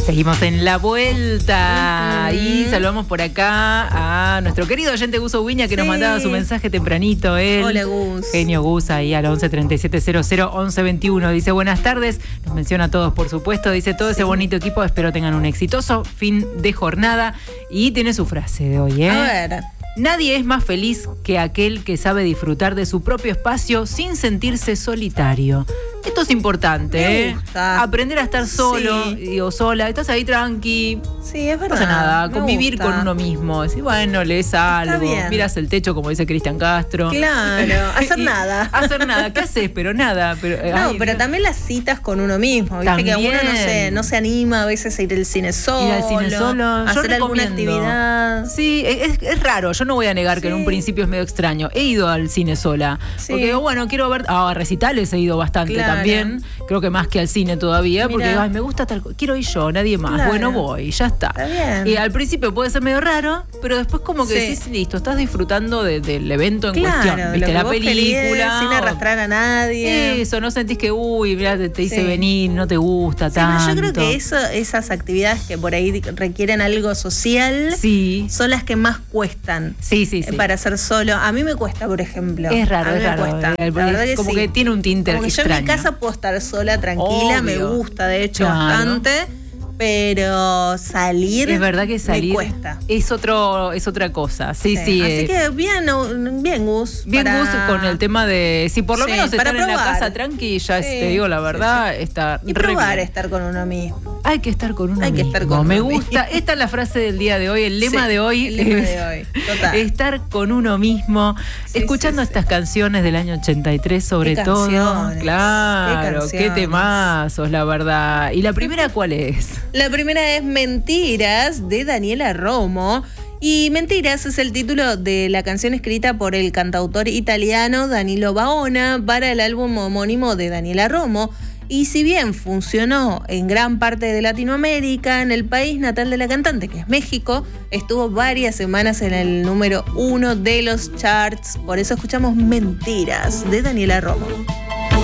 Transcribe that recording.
Seguimos en la vuelta y saludamos por acá a nuestro querido oyente Gus Ubiña que nos mandaba su mensaje tempranito. Hola Gus. Genio Gus ahí al 11 37 00 11 21. Dice buenas tardes, nos menciona a todos por supuesto. Dice todo ese bonito equipo, espero tengan un exitoso fin de jornada. Y tiene su frase de hoy, A ver. Nadie es más feliz que aquel que sabe disfrutar de su propio espacio sin sentirse solitario. Esto es importante, Me gusta. Aprender a estar solo o sola. Estás ahí tranqui. Sí, es verdad. No pasa nada. Convivir gusta. con uno mismo. Decir, bueno, lees algo, bien. miras el techo, como dice Cristian Castro. Claro, hacer nada. Hacer nada. ¿Qué haces? Pero nada. Pero también las citas con uno mismo. Viste que uno no se anima a veces a ir al cine solo. Ir al cine solo. Hacer alguna actividad. Sí, es raro. Yo no voy a negar que en un principio es medio extraño. He ido al cine sola. Sí. Porque, bueno, quiero ver. A recitales he ido bastante también. Creo que más que al cine todavía. Mirá. Porque me gusta tal cosa. Quiero ir yo, nadie más. Claro. Bueno, voy, ya está. Está bien. Y al principio puede ser medio raro, pero después como que decís, listo, estás disfrutando del evento en cuestión. Viste la película. Sin arrastrar a nadie. Eso, no sentís que, mirá, te hice venir, no te gusta tanto. Yo creo que esas actividades que por ahí requieren algo social son las que más cuestan. Sí. Para hacer solo. A mí me cuesta, por ejemplo. Es raro, me cuesta. La verdad que como que tiene un tinte como que extraño. yo en mi casa puedo estar sola, tranquila, me gusta, de hecho, bastante. Pero salir. Es verdad que salir me cuesta. Es otra cosa. Sí. Así que bien, Gus. Bien, Gus, con el tema de. Si por lo menos estar en la casa tranqui, ya te digo la verdad, está y probar estar con uno mismo. Hay que estar con uno mismo. Me gusta. Esta es la frase del día de hoy, el lema de hoy. El lema de hoy. Total. Estar con uno mismo, escuchando estas canciones del año 83, sobre todo. Claro, qué temazos, la verdad. ¿Y la primera cuál es? La primera es Mentiras, de Daniela Romo. Y Mentiras es el título de la canción escrita por el cantautor italiano Danilo Baona para el álbum homónimo de Daniela Romo. Y si bien funcionó en gran parte de Latinoamérica, en el país natal de la cantante, que es México, estuvo varias semanas en el número 1 de los charts. Por eso escuchamos Mentiras, de Daniela Romo.